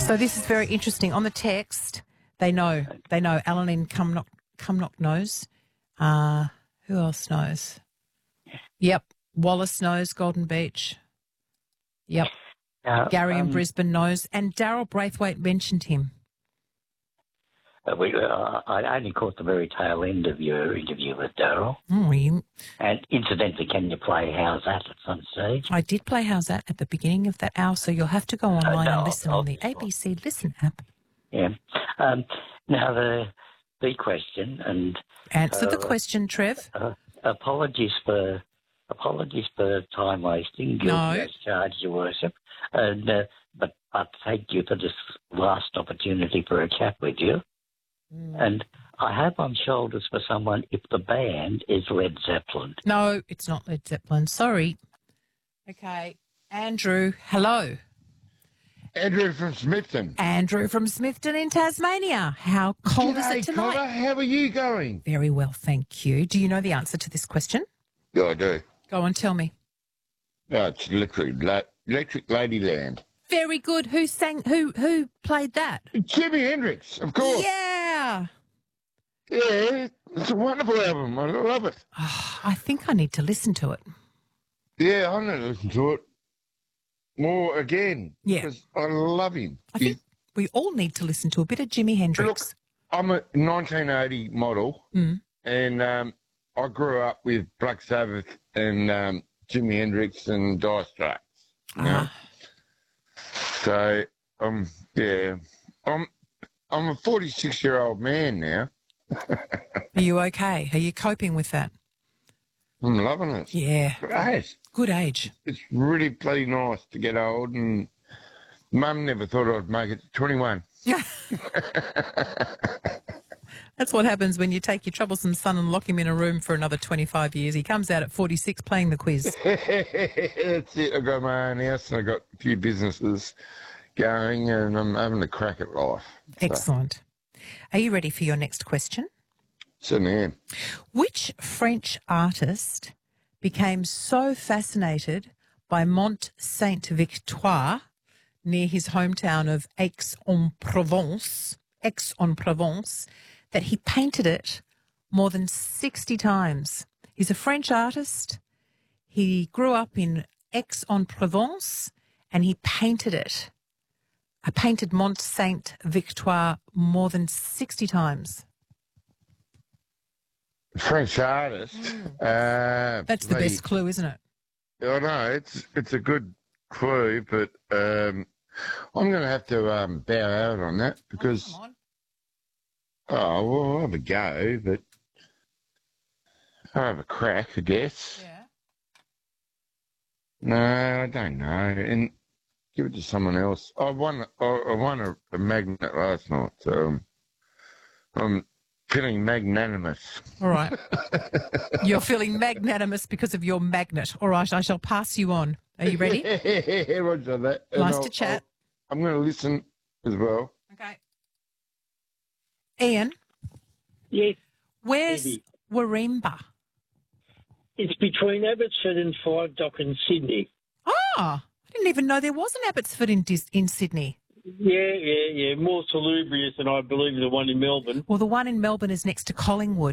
So this is very interesting. On the text, they know. Alan in Cumnock knows. Who else knows? Yep. Wallace knows Golden Beach. Yep. Gary in Brisbane knows. And Daryl Braithwaite mentioned him. I only caught the very tail end of your interview with Daryl. Oh, And incidentally, can you play How's That at some stage? I did play How's That at the beginning of that hour, so you'll have to go online and listen on the ABC Listen app. Yeah. Now, the question and... Answer the question, Trev. Apologies for time wasting. No. Guilty as charged, Your Worship. And but thank you for this last opportunity for a chat with you. And I have on shoulders for someone if the band is Led Zeppelin. No, it's not Led Zeppelin. Sorry. Okay. Andrew, hello. Andrew from Smithton. Andrew from Smithton in Tasmania. How cold is it tonight? Connor, how are you going? Very well, thank you. Do you know the answer to this question? Yeah, I do. Go on, tell me. No, it's Electric Ladyland. Very good. Who played that? Jimi Hendrix, of course. Yeah. Yeah, it's a wonderful album. I love it. Oh, I think I need to listen to it. Yeah, I need to listen to it more again. Yeah. Because I love him. I think we all need to listen to a bit of Jimi Hendrix. Look, I'm a 1980 model, and I grew up with Black Sabbath and Jimi Hendrix and Dire Straits. You know? So, I'm a 46-year-old man now. Are you okay? Are you coping with that? I'm loving it. Yeah. Great. Good age. It's really bloody nice to get old, and Mum never thought I'd make it to 21. That's what happens when you take your troublesome son and lock him in a room for another 25 years. He comes out at 46 playing the quiz. That's it. I've got my own house and I've got a few businesses going, and I'm having a crack at life. Excellent. Are you ready for your next question? Certainly am. Which French artist became so fascinated by Mont Sainte-Victoire near his hometown of Aix-en-Provence, that he painted it more than 60 times? He's a French artist. He grew up in Aix-en-Provence and he painted it. I painted Mont Sainte-Victoire more than 60 times. French artist. That's the best clue, isn't it? I know, it's a good clue, but I'm going to have to bow out on that because... Oh, well, I'll have a go, but I'll have a crack, I guess. Yeah. No, I don't know. And give it to someone else. I won a magnet last night, so I'm feeling magnanimous. All right. You're feeling magnanimous because of your magnet. All right, I shall pass you on. Are you ready? Roger that. Nice to chat. I'm going to listen as well. Okay. Ian? Yes. Where's Maybe. Warringah? It's between Abbotsford and Five Dock in Sydney. Ah, I didn't even know there was an Abbotsford in Sydney. Yeah. More salubrious than I believe the one in Melbourne. Well, the one in Melbourne is next to Collingwood.